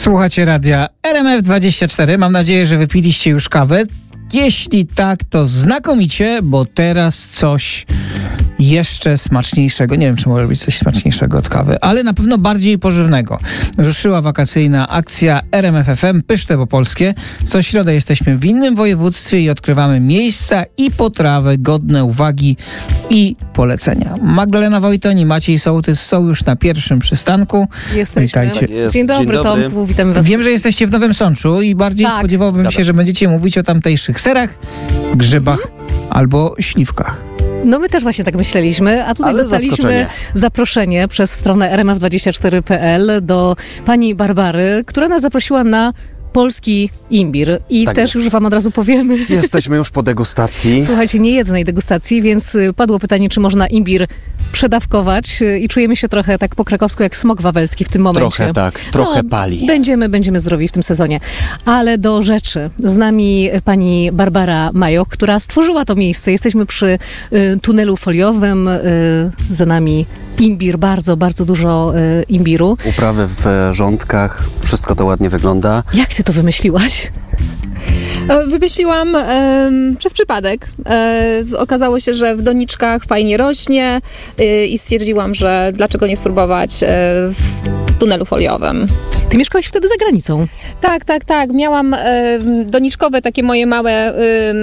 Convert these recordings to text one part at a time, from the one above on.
Słuchacie radia RMF24. Mam nadzieję, że wypiliście już kawę. Jeśli tak, to znakomicie, bo teraz coś jeszcze smaczniejszego. Nie wiem, czy może być coś smaczniejszego od kawy, ale na pewno bardziej pożywnego. Ruszyła wakacyjna akcja RMF FM Pyszne po polskie. Co środę jesteśmy w innym województwie i odkrywamy miejsca i potrawy godne uwagi i polecenia. Magdalena Wojton i Maciej Sołtys są już na pierwszym przystanku. Jesteśmy. Witajcie. Dzień dobry, Tomku, witamy was. Wiem, że jesteście w Nowym Sączu i bardziej spodziewałbym się, że będziecie mówić o tamtejszych serach, grzybach albo śliwkach. No my też właśnie tak myśleliśmy, a tutaj dostaliśmy zaproszenie przez stronę rmf24.pl do pani Barbary, która nas zaprosiła na polski imbir. I tak też jest. Już wam od razu powiemy. Jesteśmy już po degustacji. Słuchajcie, nie jednej degustacji, więc padło pytanie, czy można imbir przedawkować i czujemy się trochę tak po krakowsku jak smok wawelski w tym momencie. Trochę tak, trochę pali. Będziemy zdrowi w tym sezonie. Ale do rzeczy. Z nami pani Barbara Majoch, która stworzyła to miejsce. Jesteśmy przy tunelu foliowym. Za nami imbir, bardzo, bardzo dużo imbiru. Uprawy w rządkach, wszystko to ładnie wygląda. Jak ty to wymyśliłaś? Wymyśliłam przez przypadek. Okazało się, że w doniczkach fajnie rośnie i stwierdziłam, że dlaczego nie spróbować w tunelu foliowym. Ty mieszkałaś wtedy za granicą. Tak. Miałam doniczkowe takie moje małe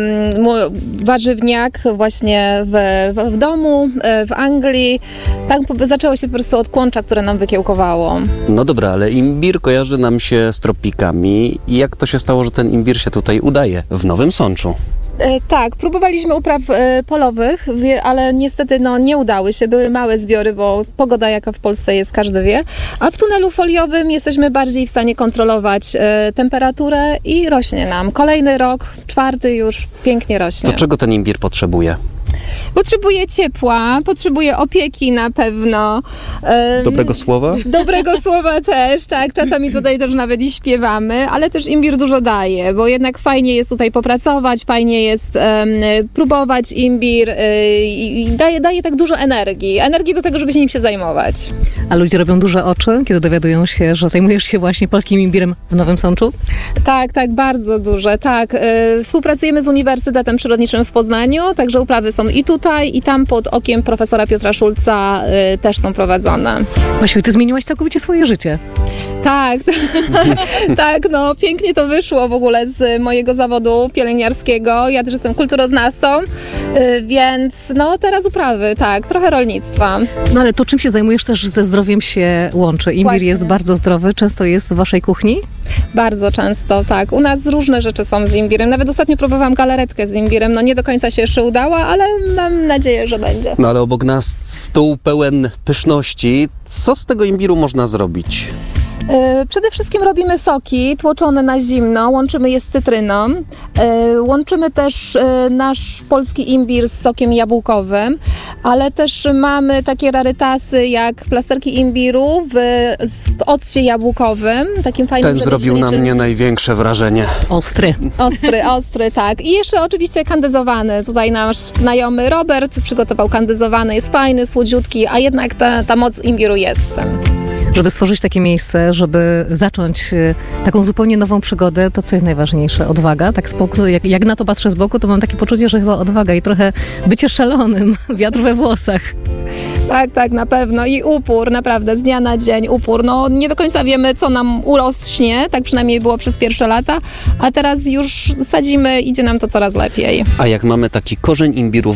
warzywniak właśnie w domu, w Anglii. Tak zaczęło się po prostu od kłącza, które nam wykiełkowało. No dobra, ale imbir kojarzy nam się z tropikami. I jak to się stało, że ten imbir się tutaj udaje w Nowym Sączu? Tak, próbowaliśmy upraw polowych, ale niestety nie udały się. Były małe zbiory, bo pogoda jaka w Polsce jest, każdy wie. A w tunelu foliowym jesteśmy bardziej w stanie kontrolować temperaturę i rośnie nam. Kolejny rok, 4 już pięknie rośnie. To czego ten imbir potrzebuje? Potrzebuje ciepła, potrzebuje opieki na pewno. Dobrego słowa? Dobrego słowa też, tak. Czasami tutaj też nawet i śpiewamy, ale też imbir dużo daje, bo jednak fajnie jest tutaj popracować, fajnie jest próbować imbir i daje tak dużo energii. Energii do tego, żeby się nim się zajmować. A ludzie robią duże oczy, kiedy dowiadują się, że zajmujesz się właśnie polskim imbirem w Nowym Sączu? Tak, bardzo duże, tak. Współpracujemy z Uniwersytetem Przyrodniczym w Poznaniu, także uprawy są i tutaj, i tam pod okiem profesora Piotra Szulca też są prowadzone. Właściwie ty zmieniłaś całkowicie swoje życie. Tak, pięknie to wyszło w ogóle z mojego zawodu pielęgniarskiego. Ja też jestem kulturoznawcą, więc teraz uprawy, tak, trochę rolnictwa. No ale to, czym się zajmujesz, też ze zdrowiem się łączy. Imbir jest bardzo zdrowy, często jest w waszej kuchni? Bardzo często, tak. U nas różne rzeczy są z imbirem. Nawet ostatnio próbowałam galaretkę z imbirem. Nie do końca się jeszcze udała, ale mam nadzieję, że będzie. No ale obok nas stół pełen pyszności. Co z tego imbiru można zrobić? Przede wszystkim robimy soki tłoczone na zimno, łączymy je z cytryną, łączymy też nasz polski imbir z sokiem jabłkowym, ale też mamy takie rarytasy jak plasterki imbiru z occie jabłkowym, takim fajnym. Ten zrobił na mnie największe wrażenie. Ostry, tak. I jeszcze oczywiście kandyzowany. Tutaj nasz znajomy Robert przygotował kandyzowany, jest fajny, słodziutki, a jednak ta moc imbiru jest w tym. Żeby stworzyć takie miejsce, żeby zacząć taką zupełnie nową przygodę, to co jest najważniejsze? Odwaga? Tak z boku, jak na to patrzę z boku, to mam takie poczucie, że chyba odwaga i trochę bycie szalonym, wiatr we włosach. Tak, na pewno. I upór, naprawdę, z dnia na dzień upór. Nie do końca wiemy, co nam urośnie, tak przynajmniej było przez pierwsze lata, a teraz już sadzimy, idzie nam to coraz lepiej. A jak mamy taki korzeń imbiru